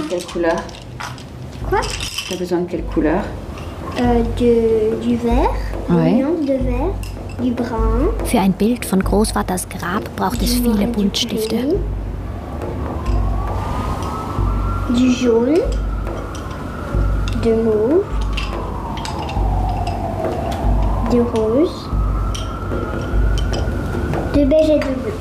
quelle couleur? Quoi? T'as besoin de quelle couleur? Du vert, Ouais. une nuance de vert, du brun. Für ein Bild von Großvaters Grab braucht es viele Buntstifte. Du jaune, de mauve, de rose, de beige et de bleu.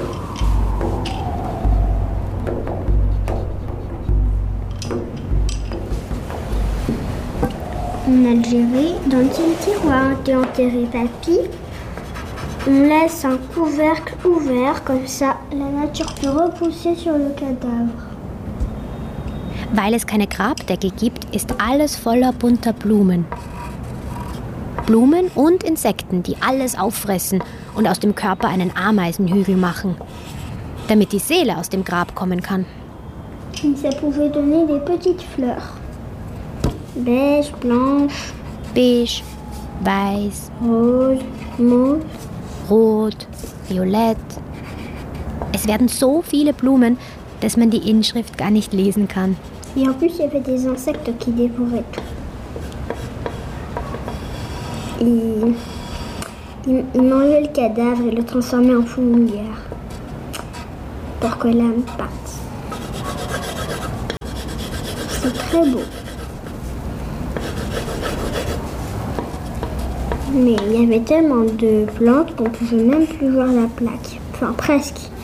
En Algérie, dans le cimetière où a été enterré papy, on laisse un couvercle ouvert, comme ça la nature peut repousser sur le cadavre. Weil es keine Grabdecke gibt, ist alles voller bunter Blumen. Blumen und Insekten, die alles auffressen und aus dem Körper einen Ameisenhügel machen, damit die Seele aus dem Grab kommen kann. Et ça pouvait donner des petites fleurs. Beige, blanche, Beige, weiß, rose, mauve. rot, violett. Es werden so viele Blumen, dass man die Inschrift gar nicht lesen kann. Et en plus, il y avait des insectes qui dévoraient tout. Il mangeait le cadavre et le transformait en fourmilière pour que l'âme parte. C'est très beau. Mais il y avait tellement de plantes qu'on pouvait même plus voir la plaque. Enfin, presque.